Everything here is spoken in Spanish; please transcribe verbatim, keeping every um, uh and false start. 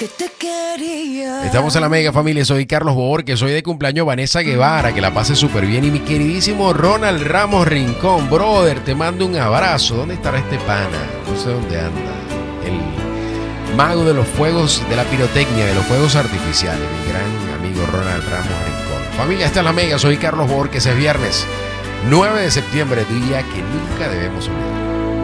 que te quería. Estamos en la mega familia, soy Carlos Borges, soy de cumpleaños Vanessa Guevara, que la pase súper bien. Y mi queridísimo Ronald Ramos Rincón, brother, te mando un abrazo. ¿Dónde estará este pana? No sé dónde anda. El mago de los fuegos, de la pirotecnia, de los fuegos artificiales, mi gran amigo Ronald Ramos Rincón. Familia, esta es la mega, soy Carlos Borges, es viernes nueve de septiembre, día que nunca debemos olvidar.